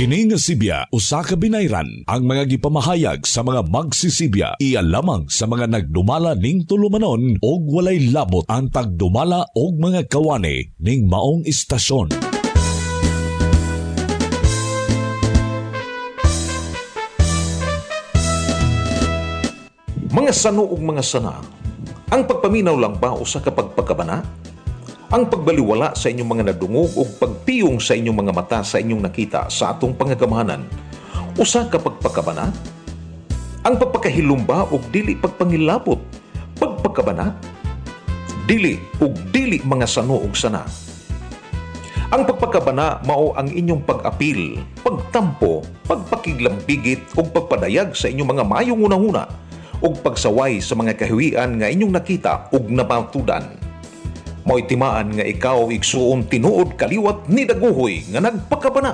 Kini nga Sibya usa ka binayran ang mga gipamahayag sa mga magsisibya iya lamang sa mga nagdumala ning tulumanon og walay labot ang pagdumala og mga kawani ning maong istasyon. Mga sano ug mga sana, ang pagpaminaw lang ba usa ka pagpakabana? Ang pagbaliwala sa inyong mga nadungog o pagpiyong sa inyong mga mata sa inyong nakita sa atong pangagamahanan, usa ka pagpakabana? Ang pagpakahilumba o dili pagpangilabot, pagpakabana? Dili o dili mga sano ug sana. Ang pagpakabana mao ang inyong pag-apil, pagtampo, pagpakiglambigit o pagpadayag sa inyong mga mayong unahuna o pagsaway sa mga kahiwian nga inyong nakita ug napatudan. Mao'y timaan nga ikaw igsuon tinuod kaliwat ni daguhoy nga nagpakabana.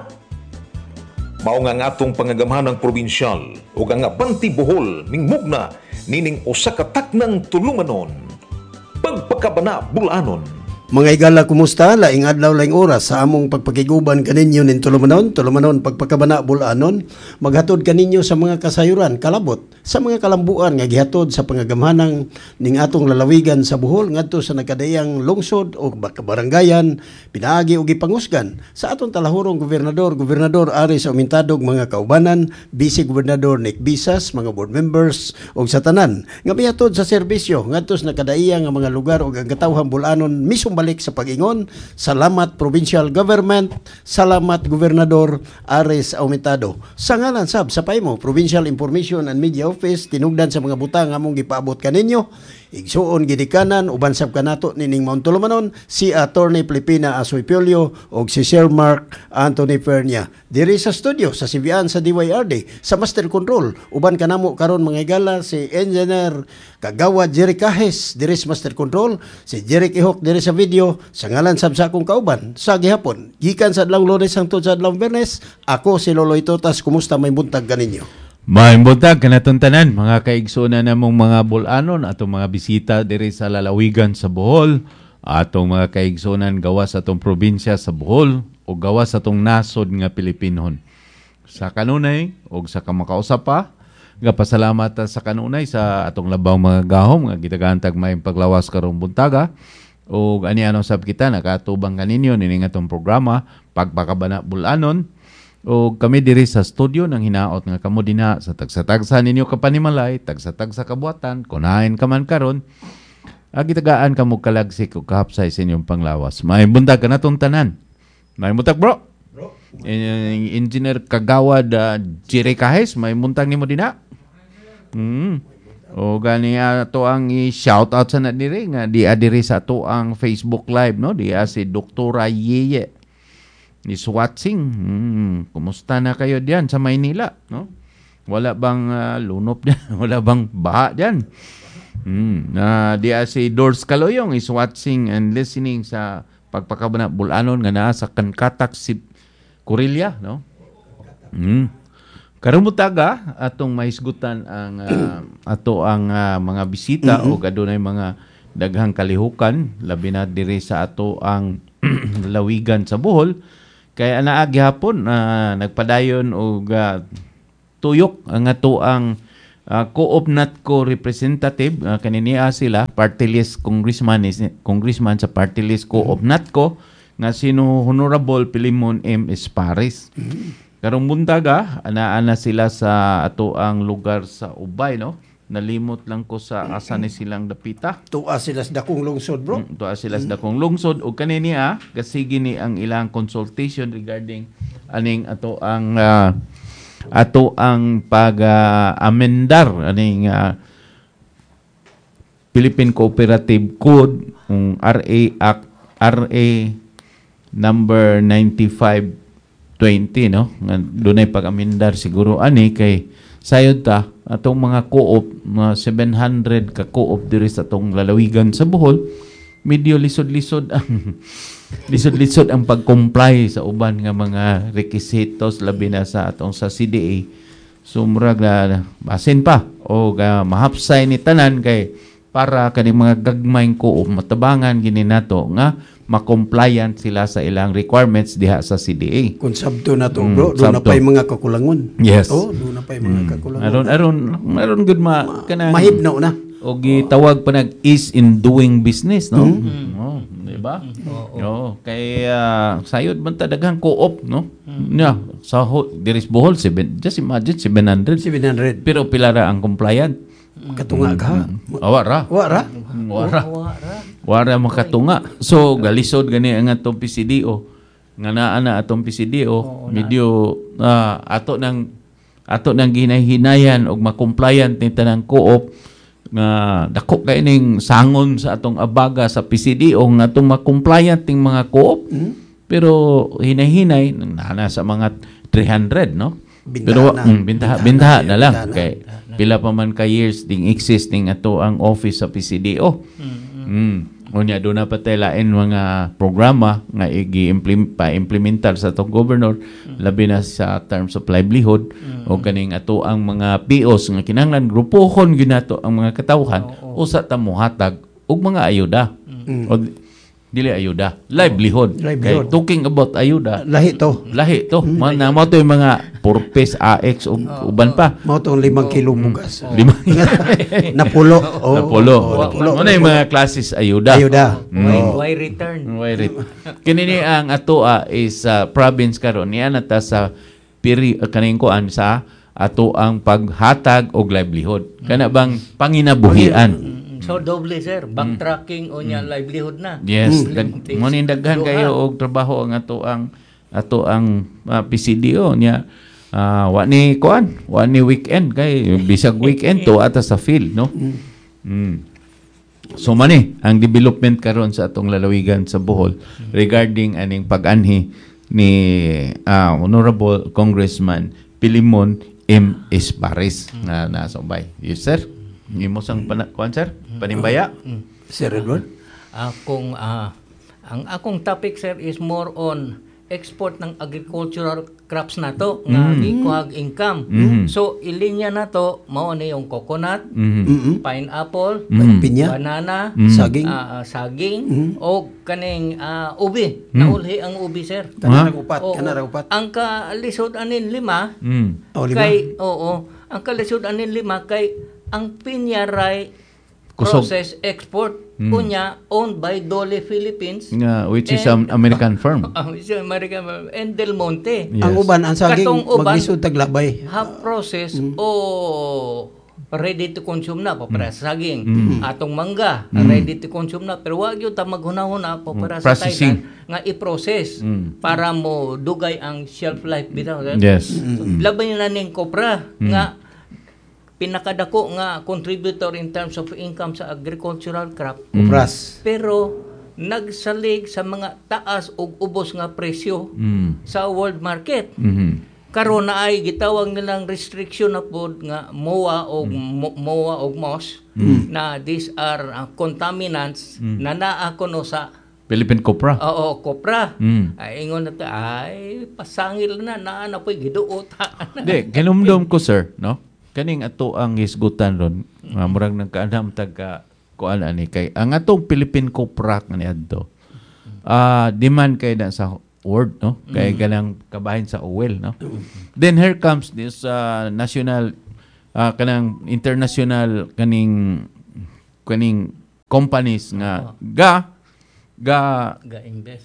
Mao nga atong pangagamahanang probinsyal ug ang Abanti Bohol mingmugna nining usa ka taknang tulumanon, pagpakabana bulanon. Mga igala, kumusta? Laing adlaw, laing oras sa among pagpakiguban kaninyo nin tulumanon, pagpakabana bulanon. Maghatod kaninyo sa mga kasayuran, kalabot, sa mga kalambuan nga gihatod sa pangagamhanang ning atong lalawigan sa Bohol ngadto sa nagkadayang lungsod o barangayan, pinaagi o gipangusgan sa atong talahurong gobernador Aris Aumentadog, mga kaubanan, Vice Gobernador Nick Bisas, mga board members o sa tanan nga mihatod sa serbisyo ngadto sa nakadayang nga mga lugar o ang katawhang bulanon mismo balik sa pag-ingon. Salamat provincial government, salamat Gobernador Aris Aumentado. Sa ngalan sab sa PAIMO, Provincial Information and Media Office, tinugdan sa mga butang among gipaabot kaninyo. Igsuon gidikanan uban sab kanato nining Mount Tulumanon si Attorney Filipina Asoy Piolio og si Sir Mark Anthony Pernia. Diri sa studio sa Sibian sa DYRD sa Master Control uban kanamo karon mga igala si Engineer Kagawa Jerry Cajes diri sa Master Control, si Jerry Ihok diri sa video. Sa ngalan sab sa akong kauban sa gihapon gikan sa adlaw Lunes hangtod sa adlaw Biyernes, ako si Loloy Totas. Kumusta may buntag kaninyo? May buntag kanatong tanan, mga kaigsunan namong mga bulanon atong mga bisita diri sa lalawigan sa Bohol, atong mga kaigsunan gawas sa atong probinsya sa Bohol o gawas sa atong nasod nga Pilipinon. Sa kanunay o sa kamakausap pa, gapasalamat sa kanunay sa atong labaw mga gahom nga gitagantag may paglawas karong buntaga o ani ano sab kita nakatubang kaninyo nining atong programa pagpakabana bulanon. O kami diri sa studio nang hinaot nga kamo dinha sa tagsa-tagsa ninyo kapanimalay, tagsa-tagsa kabuatan, kunahin ka man karon, agitagaan kamo kalagsik o kahapsay sa inyong panglawas. May buntag ka natong tanan. May buntag bro. Engineer Kagawad Jerry Cajes, may buntag nimo dinha. O gani ato ang i-shout out sa nadiri nga di adiri sa ato ang Facebook Live, no? Di si Doktora Yeye is watching. Kumusta na kayo diyan sa Maynila, no? Wala bang lunop diyan? Wala bang baha diyan? Di si Dors Kaloyong is watching and listening sa pagpakabana bulanon nga naa sa Kankatak si Corillia, no? Karong butaga atong mahisgutan ang ato ang mga bisita o adunay mga daghang kalihukan labi na diri sa ato ang lawigan sa Bohol. Kaya anaagi hapon nagpadayon og tuyok ang ato ang Co-op Natco representative kaniniya sila party list congressman sa party list Co-op Natco nga sino Honorable Pilimon M. Espares. Karong buntaga ana sila sa ato ang lugar sa Ubay, no? Nalimot lang ko sa asa ni silang dapita. Tuwa sila sa dakong lungsod, bro. Tuwa sila sa dakong lungsod. O kaniniya, kasigi ni ang ilang consultation regarding aning ato ang pag-amendar aning Philippine Cooperative Code, RA Act, RA number 9520, no? Dunay pag-amendar siguro ani kay sayod ta atong mga co-op, mga 700 ka co-op diri sa atong lalawigan sa Bohol, medyo lisod-lisod ang pag-comply sa uban nga mga requisitos labi na sa atong sa CDA. Sumrag na basin pa o mahapsay ni tanan kay para kani mga gagmayng co-op matabangan gini nato nga ma-compliant sila sa ilang requirements diha sa CDA. Kung sabto na to, bro, doon na sabto. pa'y mga kakulangon. Yes. Doon na pa'y mga kakulangon. Aron good kanang Mahibnaw na. o gitawag pa nag ease in doing business, no? Oh, di ba? Oo. Kay sayod man ta daghang co-op, no? Yeah, sa there is Bohol just imagine 700. 700. Pero pila ra ang compliant? Katunga ka. Wara. Wara makatunga. So galisod gani ang atong PCDO. Nga naa na atong PCDO, medyo ato nang ginahinayan og ma-compliant ni tanang co-op nga dako kay ning sangon sa atong abaga sa PCDO nga atong ma-compliant ting mga co-op. Pero hinahinay na sa mga 300, no? Bintaha na lang kay pila pa man ka years ding existing ato ang office sa PCDO. Unya do na patay lain mga programa nga pa-implementar sa atong governor labi na sa terms of livelihood o kaning ato ang mga POs nga kinahanglan grupohon ginato ang mga katawhan usa ta mohatag og mga ayuda. O dili ayuda, livelihood. Kay talking about ayuda, Lahi to. na mo to yung mga purpose AX o uban pa. Mao tong 5 kilo bugas. Napulo. Napulo. Ano yung mga classes ayuda? Why return? Kinini ang ato is province karon niya nata sa kaning kuan sa ato ang paghatag og livelihood. Kana bang panginabuhian? So doble sir, backtracking o niya livelihood na. Yes, daghan kayo og trabaho ang ato ang PCDO niya. Wa ni weekend kay bisag weekend to ata sa field, no? So mani ang development karon sa atong lalawigan sa Bohol regarding aning pag-anhi ni Honorable Congressman Pilimon M. Espares na nasubay. Yes sir. Imo sang kuan sir? Panimbaya? Sir Edward? Ang akong topic sir is more on export ng agricultural crops na to nga gikuhag income. So ilinya na to mao ni yung coconut, pineapple, pinya, banana, saging, o kaning ubi. Naulhi ang ubi sir. Kana upat. Ang kalisod anin 5 lima? kay ang kalisod anin 5 kay ang pinyaray process export kunya owned by Dole Philippines which is an American firm. Which is American firm and Del Monte. Yes. Ang uban ang saging Katong uban, maglisod taglabay. half process o ready to consume na para sa saging. Atong mangga ready to consume na pero wag gyud ta maghunahuna para sa Processing. Thailand nga i-process para mo dugay ang shelf life bitaw. Yes. Laban na ning kopra nga pinakadako nga contributor in terms of income sa agricultural crop. Kupras. Pero nagsalig sa mga taas ug ubos nga presyo sa world market. Karon na ay gitawag nilang restriction na pod nga MOA og MOS na these are contaminants na naa kuno sa Philippine Copra. Oo, kopra. Ay ingon na ay pasangil na poy giduot. Di, kinumdum ko sir, no? Kaning ato ang hisgutan ron, murag nagkaanam tagka kuan ani kay ang atong Philippine Copra nga niadto. Demand kay na sa world, no? Kay ganang kabahin sa oil, no? Then here comes this national kanang international kaning companies nga invest.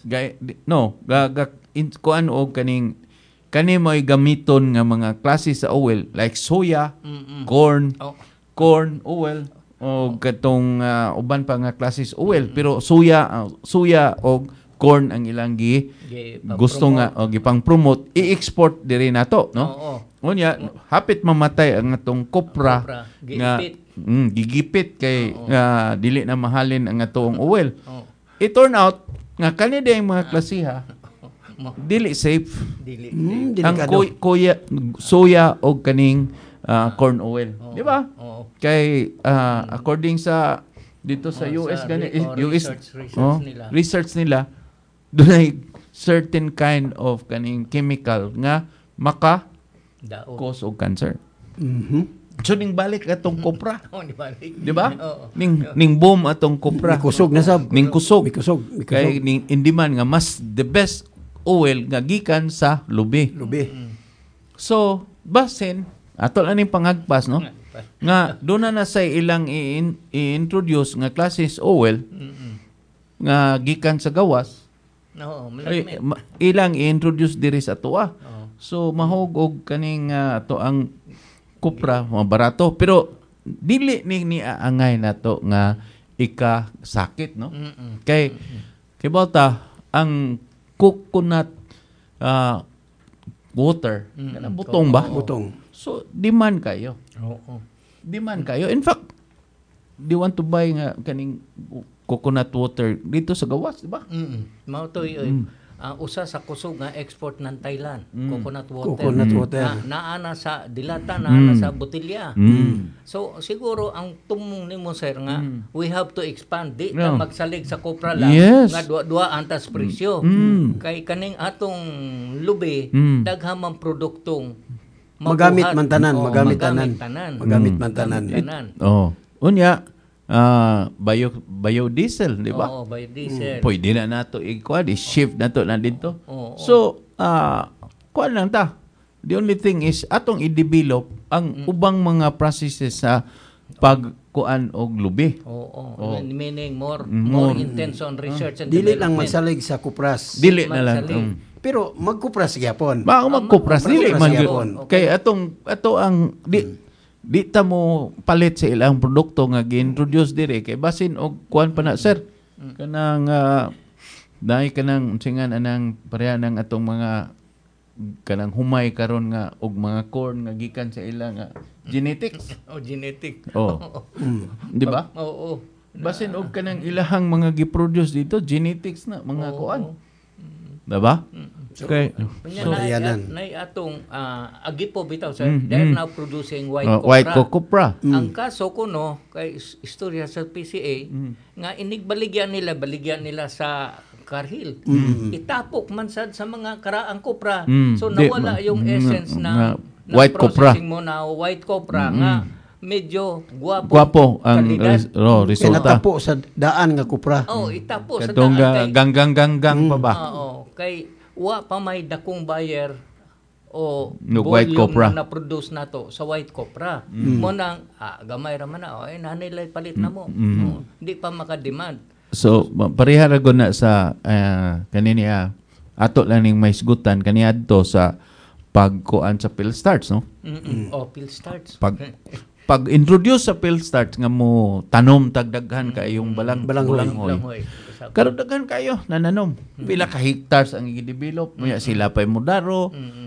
Kuan og kani mo'y gamiton nga mga klase sa oil like soya, corn oil o katong uban pa nga klase sa oil pero soya o corn ang ilang gusto nga o gipang promote i-export diri nato, no? Unya hapit mamatay ang atong kopra nga gigipit kay dili na mahalin ang atong oil. It turn out nga kani day mga klasiha dili safe. Ang soya o kaning corn oil, di ba? Kay according sa dito sa US research nila dunay certain kind of kaning chemical nga maka cause og cancer. So ning balik atong kopra. Oh, di ba? Di ba? Oo. Ning boom atong kopra. Kusog na sab. Ning kusog. Mikusog. Kay ning indiman nga mas the best oil nga gikan sa lubi. Lubi. So, basin ato lang ning pangagpas no. Nga doon na sa ilang i-introduce nga classes oil nga gikan sa gawas. Oo, Ay, ilang i-introduce diri sa tuwa. So mahog og kaning ato ang kupra mga barato pero dili ni aangay nato nga ikasakit no. Kay bota ang coconut water kanang butong ba? Butong. So demand kayo. Oo. Demand kayo. In fact, they want to buy nga kaning coconut water dito sa gawas, di ba? Mao to usa sa kusog nga export ng Thailand, coconut water. Coconut water. Naana sa dilata, naana sa botelya. So siguro ang tumong nimo sir nga we have to expand di ta magsalig sa kopra lang nga duwa antas presyo. Kay kaning atong lubi daghamang produktong Magamit man tanan, magamit man tanan. Unya biodiesel, di ba? Oo, biodiesel. Pwede na nato i-shift nato na dito. So, kuan lang ta. The only thing is atong i-develop ang ubang mga processes sa pagkuan og lubi. Oo. Meaning more intense on research and Dili development. lang magsalig sa kupras. Dili na lang. Pero magkupras gyapon. Ba magkupras dili man gyud. Okay. Kay ato ang di ta mo palit sa ilang produkto nga gi-introduce dire kay basin og kuan pa na sir. Kanang dai kanang singan anang pareha nang atong mga kanang humay karon nga og mga corn nga gikan sa ilang genetics. Genetic. Di ba? Oo. Basin og kanang ilahang mga gi-produce dito genetics na mga kuan. Diba? Okay. Nay atong agipo bitaw sir. They're now producing white copra. White copra. Ang kaso kuno kay istorya sa PCA nga baligyan nila sa Carhill. Itapok man sad sa mga karaang kopra. So nawala yung essence na white copra. Processing mo na white copra nga medyo guwapo ang resulta. Kinatapo sa daan nga kupra. Itapo sa Katong daan. ganggang pa ba? Kay wa pa may dakong buyer o white copra na produce nato sa white copra. Mo nang gamay ra man na nanilay palit na mo. Di pa maka-demand. So pareha ra gud na sa kanini ato lang ning may isgutan kaniadto sa pagkuan sa pill starts no. Pill starts. Pag introduce sa pill starts nga mo tanom tagdaghan kayong balanghoy. Karon daghan kayo nananom. Pila ka hectares ang i-develop. Sila pay modaro.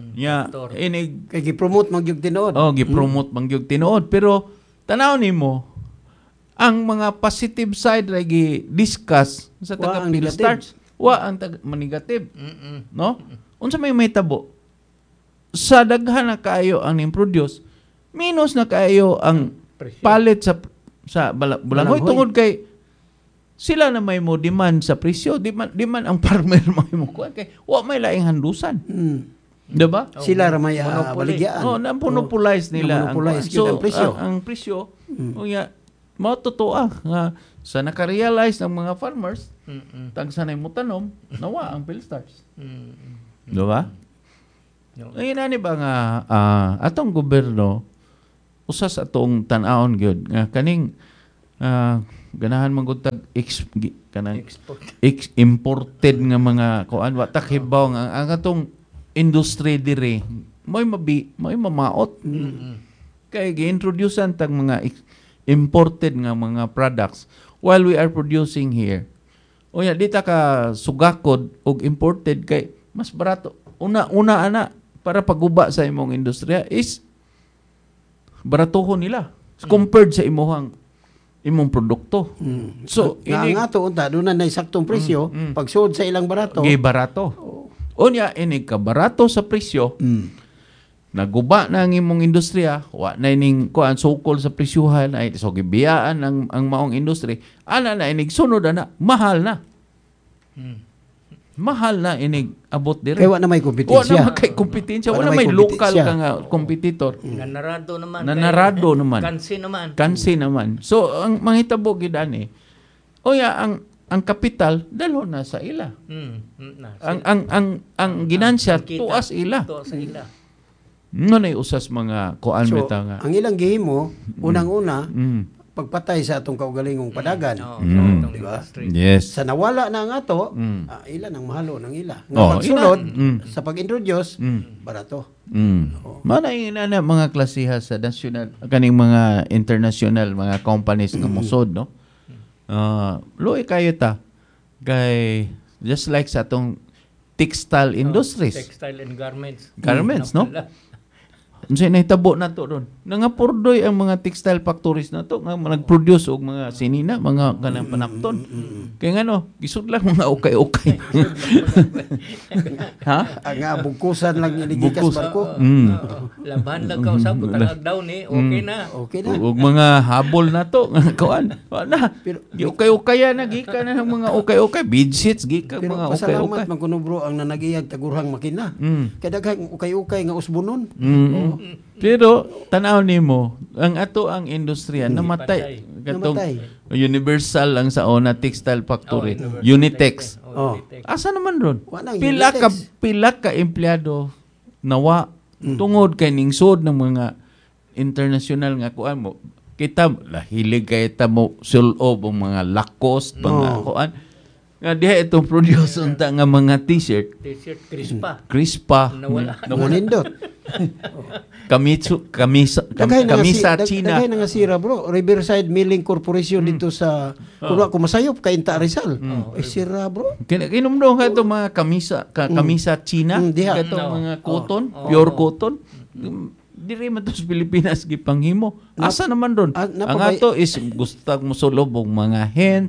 Inig Kay gi-promote magyug tinuod. gi-promote mangyog tinuod pero tanaw nimo ang mga positive side ra gi-discuss sa taga pill starts. Wa ang negative. No? Unsa may tabo? Sa daghan na kayo ang ni-produce, minus na kayo ang palit sa balanghoy tungod kay sila na may mo demand sa presyo, di man ang farmer may mo kuan kay wa may laing handusan. Diba? Sila ra may baligyan. Na-monopolize nila ang presyo. Ang presyo. Mao totoo nga sa naka-realize ng mga farmers, tag sanay mo tanom, nawa ang pill starts. Diba? Ayun ani ba nga atong gobyerno usas atong tan-aon gyud nga kaning ganahan man gud tag imported nga mga kuan wa takibaw ang atong industry dire moy mamaot. Kay gi-introducean tag mga imported nga mga products while we are producing here. Unya di ta ka sugakod og imported kay mas barato. Una ana para paguba sa imong industriya is baratohon nila compared sa imong produkto. So nga to unta do na saktong presyo pagsuod sa ilang barato. Gi barato. Unya inig ka barato sa presyo. Naguba na ang imong industriya, wa na ining kuan sukol sa presyuhan ay so gibiyaan ang maong industry. Ana na inig sunod ana mahal na. mahal na inig abot dire. Kaya wala na may Wala kompetensya. na kay kompetensya, Wala wala may may local kompetensya. ka nga kompetitor. Nanarado naman. Nanarado naman. Kansi naman. So ang manghitabo gid ani. Oya ang kapital dalo na sa ila. Ang ginansya tuas ila. Tuas sa ila. Ngunay usas mga kuan So, bitaw nga. ang ilang gihimo, unang-una, pagpatay sa atong kaugalingong padagan. Oo, sa atong industry. Yes. Sa nawala na nga to, ila nang mahalo ng ila. Nga Oh, pagsulod, ila. sa pag-introduce, barato. Mana na mga klasiha sa national kaning mga international mga companies nga mosod no. Luoy kayo ta kay just like sa atong textile industries. Textile and garments. Garments, no? Unsay nahitabo na to ron? Nangapurdoy ang mga textile factories na to nga nag-produce og mga sinina, mga kanang panapton. Kay ngano, gisud lang mga ukay-ukay. Ha? Ang nga bugkusan lang iligikas Bugkus. barko. Laban lang ka usab butang down eh. Okay na. Okay na. Og mga habol na to nga kuan. Wala. Pero- Ukay-ukaya na gikan na ng mga ukay-ukay, bedsheets gikan Pero mga pasalamat ukay-ukay. man kuno bro ang nanagiyag tagurhang makina. Kay daghang ukay-ukay nga usbonon. Pero tanaw nimo, ang ato ang industriya namatay. Katong Namatay. Universal lang sa ona textile factory, Unitex. Oh. Asa naman ron? Wala, Pila Unitex. ka empleyado nawa tungod kay ningsod ng mga international nga kuan mo. Kita lahilig kay ta mo sulob ang mga Lacoste, mga kuan. Nga diha itong produce unta nga mga t-shirt, T-shirt crispa. crispa, Nawala. Nanindot. kamisa China. Daghay na nga sira bro. Riverside Milling Corporation dito sa kuno ko masayop kay Inta Rizal. Ay sira bro. Kinumdong ka itong mga kamisa China, Diha. itong mga cotton, pure cotton. Diri man to sa Pilipinas gipanghimo. Asa naman doon? Ang napabay- ato is gustag mo sulob og mga hands.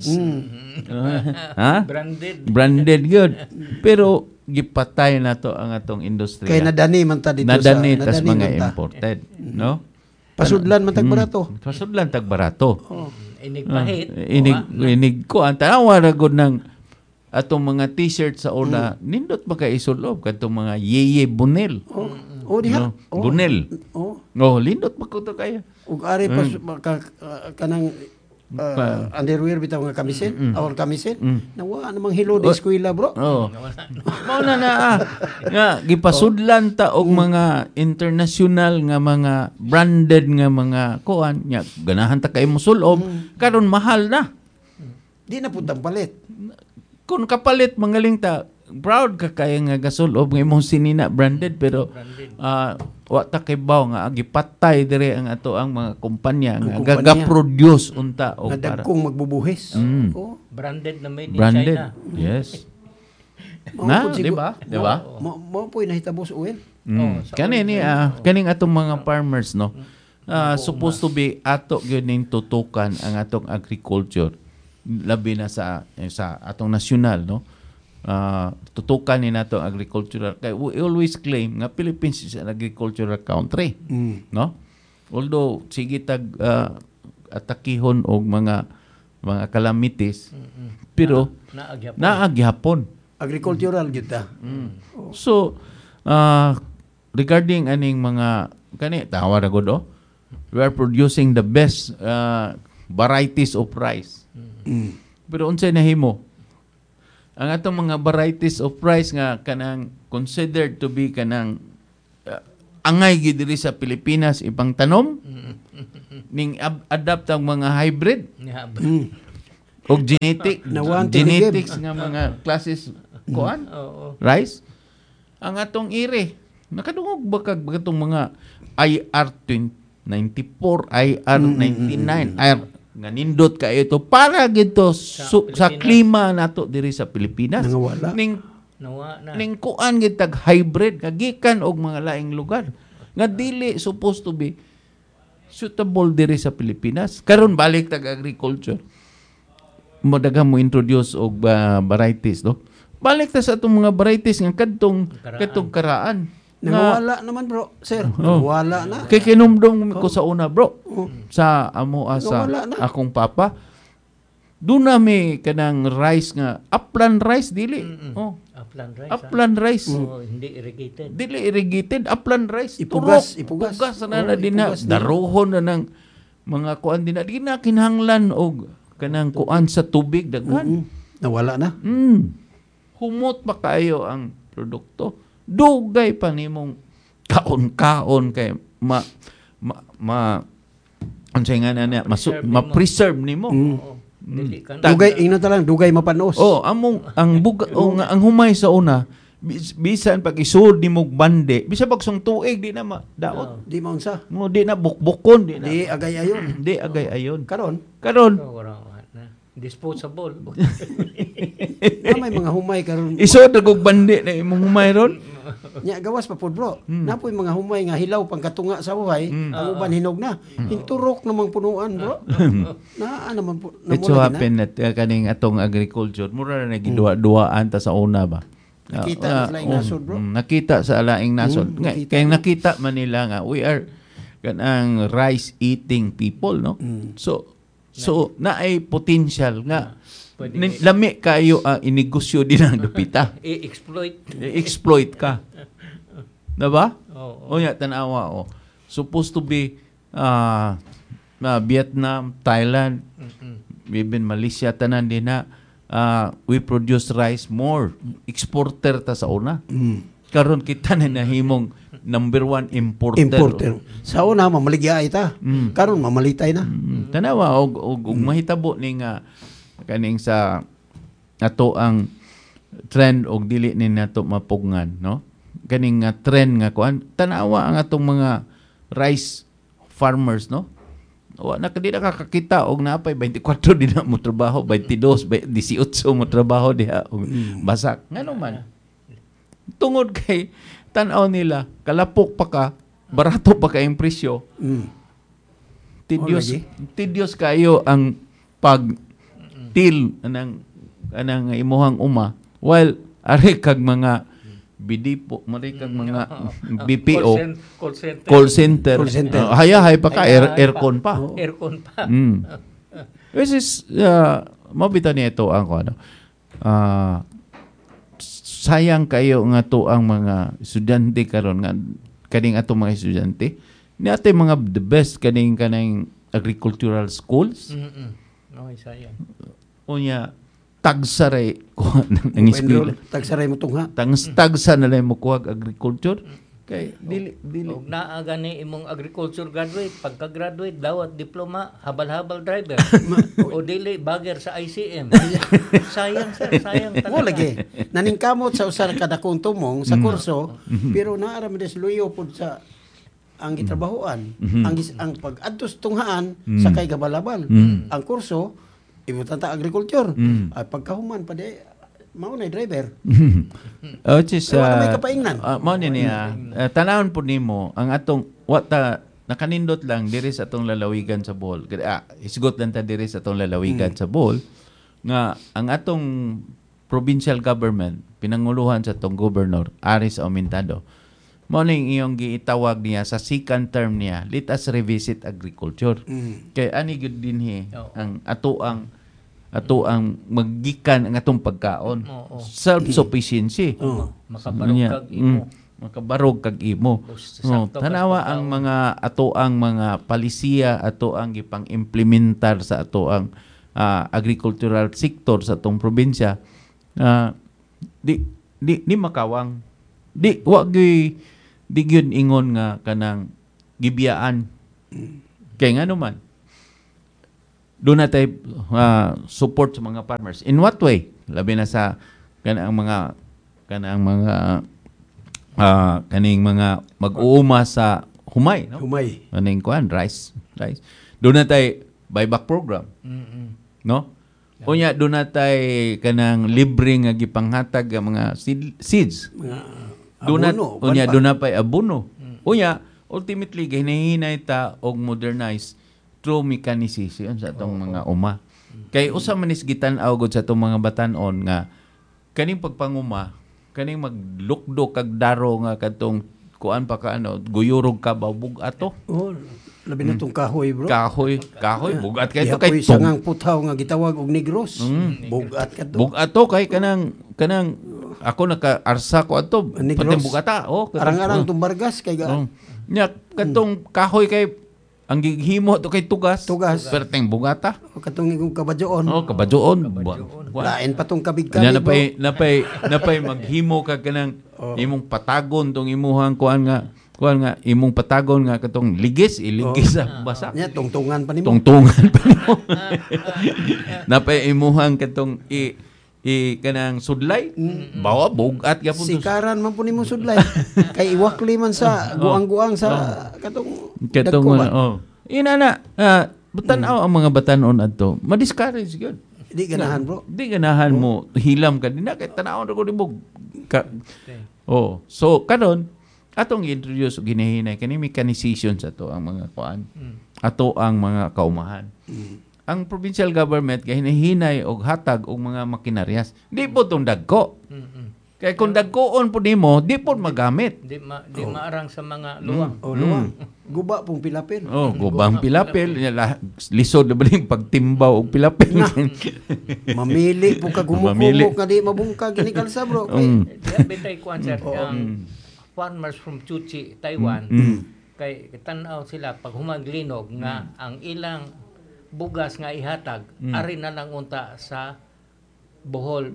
Ha? Branded good. Pero gipatay na to ang atong industriya. Kay nadani man ta dito Nadani sa tas nadani mga man ta. imported, no? Pasudlan man tag barato. Pasudlan tag barato. Inigpahit. Inig ko ang tanawa ra gud ng atong mga t-shirt sa una nindot ba kay isulob kadtong mga Yeye Bunel. Oh diha. No? Bunel. Oh. Oh, lindot ba ko to kaya? Ug ari pas kanang underwear bitaw nga kamisin, or kamisin. Nawa namang hilo di eskwela bro. Oh. Mao na nga gipasudlan ta og mga international nga mga branded nga mga kuan nya ganahan ta kay mosulob karon mahal na. Di na puntang palit. Kung kapalit mangaling ta proud ka kaya nga gasulob nga imong sinina branded pero wa ta kay baw nga gipatay dire ang ato ang mga kumpanya nga kumpanya. gaga-produce unta o Nga para dagkong magbubuhis. Oh. Branded na made in branded. China. Yes. Mao Na, pud di siguro- ba? Di ba? Mo po'y nahitabo sa oil. Kaning atong mga farmers no. Supposed to be ato gyud ning tutukan ang atong agriculture labi na sa atong nasyonal no. Tutukan ni nato ang agricultural kay we always claim nga Philippines is an agricultural country no. Although sige tag atakihon og mga calamities pero naagyapon. Agricultural gyud ta. So, regarding aning mga tawa ra gud we are producing the best varieties of rice. Pero unsay nahimo? Ang atong mga varieties of rice nga kanang considered to be kanang angay gid diri sa Pilipinas ibang tanom ning adapt ang mga hybrid og genetics nga mga classes kuan rice ang atong ire nakadungog ba kag itong mga IR94 IR99 nga nindot kayo ito para gito sa klima nato diri sa Pilipinas Nangawala. ning kuan gid tag hybrid kagikan og mga laing lugar nga dili supposed to be suitable diri sa Pilipinas karon balik tag agriculture mo daghang mo introduce og varieties no balik ta sa atong mga varieties nga kadtong karaan Nangawala naman bro, sir. Nangawala na. kay kinumdong ko sa una bro sa amo sa Nawala na. akong papa doon na may kanang rice nga upland rice dili Upland rice. Hindi irrigated. Dili irrigated, upland rice. Ipugas, Turok. ipugas. Ipugas na din na. Ipugas na. Darohon na ng mga kuan din na. Di na kinahanglan og kanang kuan sa tubig daghan. Nawala na. Humot pa kayo ang produkto. Dugay pa nimong kaon-kaon kay unsay nga na ma-preserve nimo. Dili ka na. Dugay ingno ta lang, dugay mapanos. Ang humay sa una bisan pag isud nimo bande, bisan pag sung tuig di na daot. Di maunsa. Mo di na bukbukon di na. Di agay ayon. Di agay ayon. Karon, Disposable. may mga humay karon. Isod og bande na imong humay ron. Nya gawas pa pud bro. Napoy mga humay nga hilaw pangkatunga sa buhay, ang uban hinog na. Hinturok namang punuan bro. Naa naman po. It so happen that kaning atong agriculture mura na giduwa-duwaan ta sa una ba. Nakita sa laing nasod bro. Nakita sa laing nasod. Kaya nakita man nila nga we are kanang rice eating people no. So naay potential nga lami kayo inegosyo din ang dupita. I-exploit ka. Diba? O ya tanawa supposed to be Vietnam, Thailand, even Malaysia tanan din na we produce rice more. Exporter ta sa una. Karon kita na nahimong number 1 importer. Sa una mamaligya ita. Karon mamalitay na. Tanawa og mahitabo ni nga kaning sa ato ang trend og dili ni nato mapugngan no. Kaning nga trend nga kuan tanawa ang atong mga rice farmers no. Wa na kadi nakakakita og napay 24 din na mo trabaho, 22, 18 mo trabaho diha og basak. Ngano man. Tungod kay tan-aw nila kalapok pa ka, barato pa ka ang presyo. Tidyos kayo ang pag-til anang imuhang uma while are kag mga bidipo, mari kag mga BPO call center. Hayahay pa ka aircon pa. This is mabita ni ito ang ano. Sayang kayo nga to ang mga estudyante karon nga kaning atong mga estudyante ni ate mga the best kaning agricultural schools. Sayang. Unya tagsaray ko ng eskwela. Tagsaray mo tungha. Tagsa na lang mo kuha agriculture. Kay dili. Og naa gani imong agriculture graduate, pagka-graduate dawat diploma habal-habal driver. O dili bagger sa ICM. Sayang talaga. Mo lagi. Naningkamot sa usa ka dakong tumong sa kurso, pero naara man des luyo pud sa ang gitrabahoan. Ang pag-adtos tunghaan sa kay gabalabal. Ang kurso ibutan ta agriculture. Ay pagkahuman pa di mao na driver. May kapaingnan. Mao ni niya. Tanawon po nimo ang atong nakanindot lang diri sa atong lalawigan sa Bohol. Isgot lang ta diri sa atong lalawigan sa Bohol nga ang atong provincial government pinanguluhan sa atong governor Aris Aumentado. Mao ning iyong giitawag niya sa second term niya, let us revisit agriculture. Kay ani gud dinhi ang ato ang maggikan ang atong pagkaon. Self-sufficiency. Makabarog kag imo. Tanawa ang mga ato ang mga palisiya ato ang gipang implementar sa ato ang agricultural sector sa atong probinsya. Di makawang. Di gyud ingon nga kanang gibiyaan. Kay ngano man doon natin support sa mga farmers. In what way? Labi na sa kaning mga mag-uuma sa humay, no? Humay. Kaning kuan rice. Doon natin buyback program. No? Unya doon natin kanang libre nga gipanghatag nga mga seeds. Doon na pa abono. Unya ultimately gihinahinay ta og modernize through mechanization sa atong mga uma. Kay usa man is gitan-aw gud sa atong mga batan-on nga kaning pagpanguma, kaning maglukdo kag daro nga kadtong kuan pa ka guyurog ka ba bugato. Labi na tong kahoy bro. Kahoy bugat kay to kay sangang putaw nga gitawag og negros. Bugat kadto. Bugato kay kanang Ako naka-arsa ko ato, Negros. pati bugata. Arang-arang tong Bargas kay Nya katong kahoy kay ang gighimo to kay tugas. Perteng bugata. katong igong kabadyoon. Kabadyoon. Lain pa tong kabig-kabig. Kanya napay maghimo ka kanang imong patagon tong imuhang kuan nga imong patagon nga katong iligis sa basa. Nya tungtungan pa nimo. Tungtungan pa nimo. Napay imuhang katong kanang sudlay. Bawa bugat gyapon. Sikaran man po nimo sudlay. Kay iwakli man sa guang-guang sa katong dagko. Inana batan-aw ang mga batanon adto. Ma-discourage gyud. Di ganahan bro. Di ganahan mo hilam ka dinha kay tan-awon ra ko nimo. So karon atong introduce og ginahinay kani mechanization sa to ang mga kuan. Ato ang mga kaumahan. Ang provincial government kay hinahinay og hatag og mga makinaryas. Di po tong dagko. Kay kung dagkoon po nimo, di po magamit. Di maarang sa mga luwang. Luwang. Guba pong pilapil. Gubang pilapil. Lisod na ba yung pagtimbaw og pilapil? Mamili po ka gumukubok nga di mabungkag gini kalsa bro. Bitay kuan sir. Farmers from Chuchi, Taiwan, kay tan-aw sila pag humaglinog nga ang ilang bugas nga ihatag ari na lang unta sa Bohol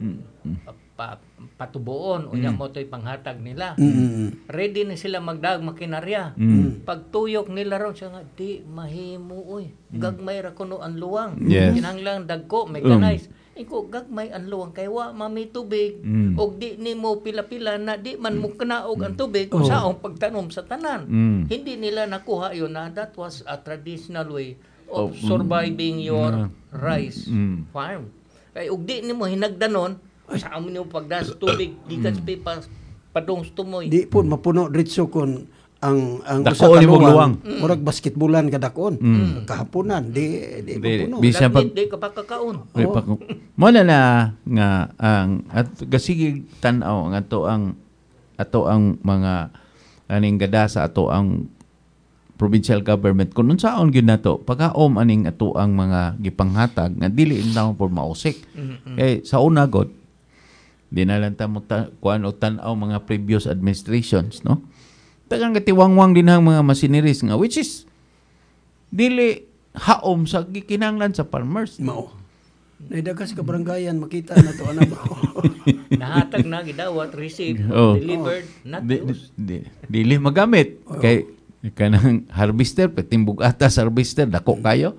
patubuon unya mo toy panghatag nila. Ready na sila magdag makinarya. Pagtuyok nila ron siya nga di mahimo oy. Gagmay ra kuno ang luwang. Kinahanglan dagko mechanized. Iko gagmay ang luwang kay wa mami tubig og di nimo pila-pila na di man mo kanaog ang tubig usaong pagtanom sa tanan. Hindi nila nakuha yon na that was a traditional way of surviving your rice farm. Kay og di nimo hinagdanon usaon nimo pagdas tubig gikan sa pipa padung sa tumoy. Di po mapuno diretso kon ang usa ka luwang murag basketbulan kadakuon kahaponan di mapuno bisan pag di ka pa kakaon. Mo na nga ang at gasigi tan-aw ang ato ang mga aning gada sa ato ang provincial government kun unsaon gyud nato pagkaom aning ato ang mga gipanghatag nga dili na por mausik. Kay sa una god di na lang ta mo kuan og tan-aw mga previous administrations, no? Tagang katiwangwang din ang mga machineries nga which is dili haom sa gikinahanglan sa farmers. Mao. Naidagas ka barangayan makita na to ana bro. Nahatag na gidawat receive delivered not used. Dili magamit kay kanang harvester patimbog atas harvester dako kayo.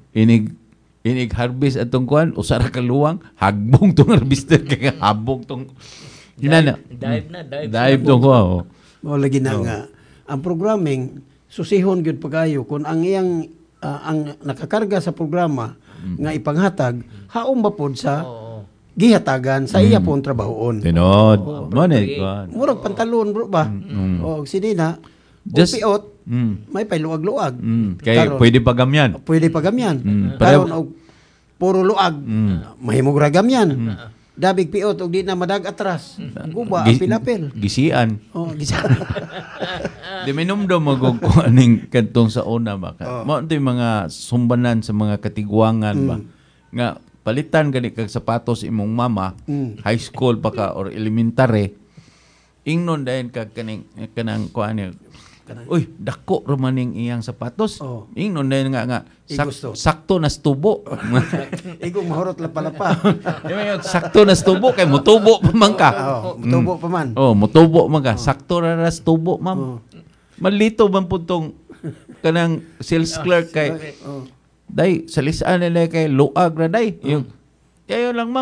Inig harvest atong kuan usara ka luwang hagbong tong harvester kay habog tong dive tong kuan. O lagi na nga ang programming susihon gyud pagayo kun ang iyang ang nakakarga sa programa nga ipanghatag haom ba pod sa gihatagan sa iya pong trabahoon. Tinod. Mo ni kuan. Murag pantalon bro ba? O sinina Just piot may pailuag-luag. Kay pwede pagamyan. Pwede pagamyan. Karon og puro luag mahimog ra gamyan. Dabig piot og di na madag atras. Guba ang pilapil. Gisian. Gisian. Di minumdum magog ko aning kantong sa una ba. Mao toy mga sumbanan sa mga katigwangan ba. Nga palitan gani kag sapatos imong mama, high school pa ka or elementary. Ingnon dayon kag kanang kuan uy, dako ramaning iyang sapatos. Ingnon dayon nga sakto na stubo. Igong mahurot lapalapa. Sakto na stubo kay mutubo pa man ka. Mutubo pa man. Mutubo man ka. Sakto ra stubo, ma'am. Malito man po tong kanang sales clerk kay day salisan nila kay luag ra day. Yung kayo lang ma'am.